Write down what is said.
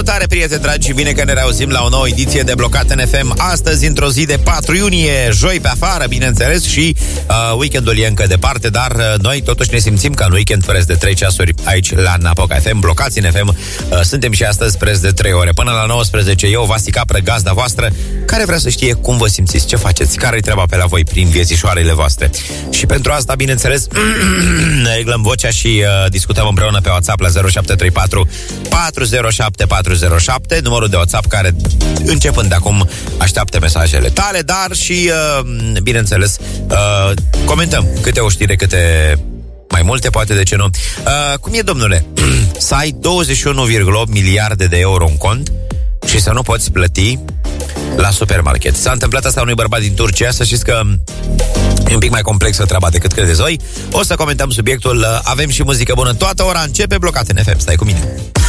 Salutare, prieteni dragi, bine că ne reauzim la o nouă ediție de Blocat în FM. Astăzi, într-o zi de 4 iunie, joi pe afară, bineînțeles, și weekendul e încă departe, dar noi totuși ne simțim ca în weekend preț de 3 ceasuri aici la Napoca FM, Blocați în FM. Suntem și astăzi preț de 3 ore. Până la 19, eu, Vasi Capră, gazda voastră, care vrea să știe cum vă simțiți, ce faceți, care-i treaba pe la voi prin viețișoarele voastre. Și pentru asta, bineînțeles, ne reglăm vocea și discutăm împreună pe WhatsApp la 0734 407 407, numărul de WhatsApp care, începând de acum, așteaptă mesajele tale, dar și, bineînțeles, comentăm câte o știre, câte mai multe, poate, de ce nu. Cum e, domnule, să ai 21,8 miliarde de euro în cont și să nu poți plăti la supermarket? S-a întâmplat asta unui bărbat din Turcia. Să știți că e un pic mai complexă treaba decât credeți voi. O să comentăm subiectul. Avem și muzică bună. Toată ora începe Blocat în FM. Stai cu mine.